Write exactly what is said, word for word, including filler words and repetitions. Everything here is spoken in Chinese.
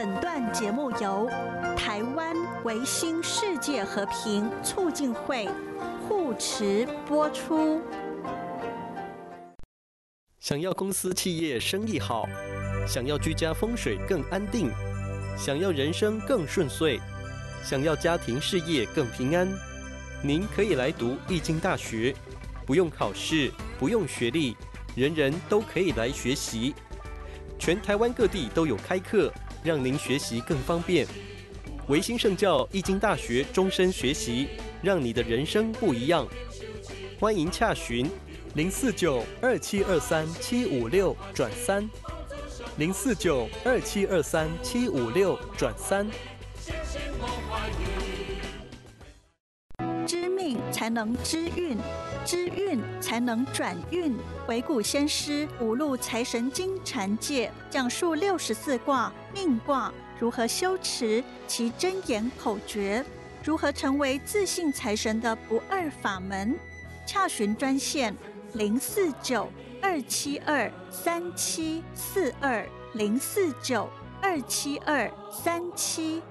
本段节目由台湾维新世界和平促进会护持播出。 想要公司企业生意好，想要居家风水更安定，想要人生更顺遂，想要家庭事业更平安，您可以来读易经大学，不用考试，不用学历，人人都可以来学习。全台湾各地都有开课，让您学习更方便。维新圣教易经大学终身学习，让你的人生不一样。欢迎洽询零四九二七二三七五六转三，零四九二七二三七五六转三。 知命才能知运，知运才能转运。惟古先师五路财神经禅界讲述六十四卦命卦如何修持其真言口诀，如何成为自信财神的不二法门。洽询专线零四九二七二三七四二零四九二七二三七